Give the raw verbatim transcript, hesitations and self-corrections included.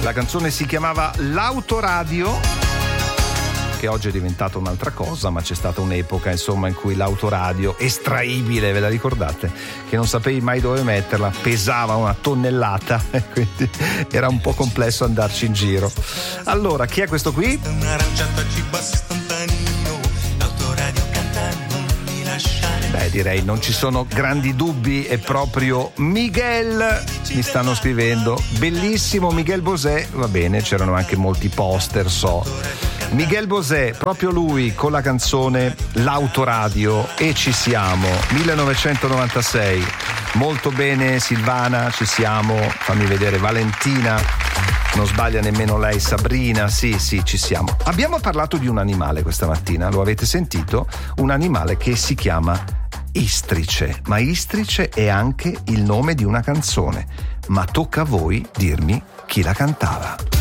La canzone si chiamava L'Autoradio, che oggi è diventata un'altra cosa, ma c'è stata un'epoca insomma in cui l'autoradio estraibile, ve la ricordate? Che non sapevi mai dove metterla, pesava una tonnellata e quindi era un po' complesso andarci in giro. Allora, chi è questo qui? Beh, direi non ci sono grandi dubbi, è proprio Miguel, mi stanno scrivendo, bellissimo Miguel Bosé, va bene, c'erano anche molti poster, so. Miguel Bosé, proprio lui con la canzone L'Autoradio, e ci siamo, millenovecentonovantasei. Molto bene Silvana, ci siamo, fammi vedere Valentina, non sbaglia nemmeno lei, Sabrina, sì sì ci siamo. Abbiamo parlato di un animale questa mattina, lo avete sentito? Un animale che si chiama Istrice, ma Istrice è anche il nome di una canzone, ma tocca a voi dirmi chi la cantava.